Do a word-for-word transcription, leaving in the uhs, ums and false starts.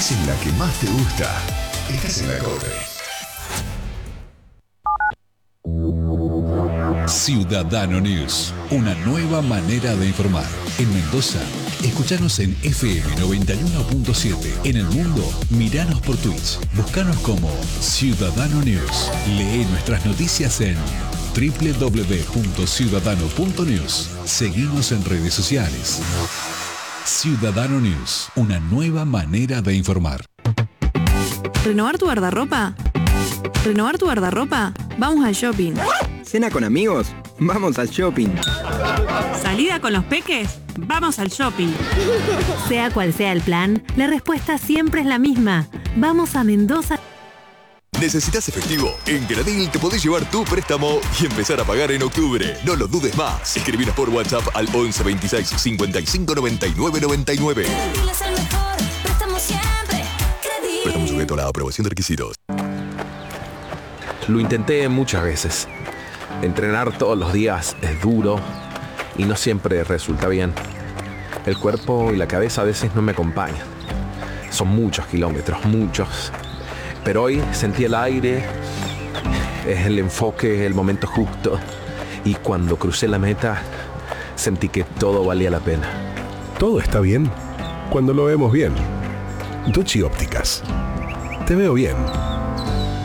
estás en la que más te gusta. Estás en la Cope. Ciudadano News, una nueva manera de informar. En Mendoza, escuchanos en F M noventa y uno punto siete. En el mundo, miranos por Twitch. Búscanos como Ciudadano News. Lee nuestras noticias en doble u doble u doble u punto ciudadano punto news. Seguimos en redes sociales. Ciudadano News, una nueva manera de informar. ¿Renovar tu guardarropa? ¿Renovar tu guardarropa? Vamos al shopping. ¿Cena con amigos? Vamos al shopping. ¿Salida con los peques? Vamos al shopping. Sea cual sea el plan, la respuesta siempre es la misma. Vamos a Mendoza. ¿Necesitas efectivo? En Gradil te podés llevar tu préstamo y empezar a pagar en octubre. No lo dudes más. Escribinos por WhatsApp al once veintiséis cincuenta y cinco noventa y nueve noventa y nueve. Gradil es el mejor, préstamo siempre. Gradil. Préstamo sujeto a la aprobación de requisitos. Lo intenté muchas veces. Entrenar todos los días es duro y no siempre resulta bien. El cuerpo y la cabeza a veces no me acompañan. Son muchos kilómetros, muchos. Pero hoy sentí el aire, es el enfoque, el momento justo. Y cuando crucé la meta, sentí que todo valía la pena. Todo está bien cuando lo vemos bien. Ducci Ópticas. Te veo bien.